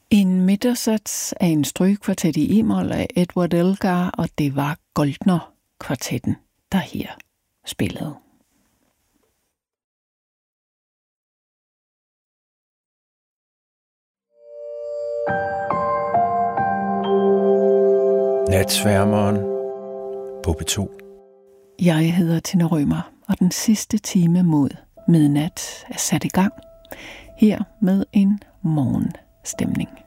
En midtersats af en strygekvartet i e-mol af Edward Elgar, og det var Goldner-kvartetten, der her spillede. Natsværmeren på P2. Jeg hedder Tina Rømer, og den sidste time mod midnat er sat i gang her med en morgenstemning.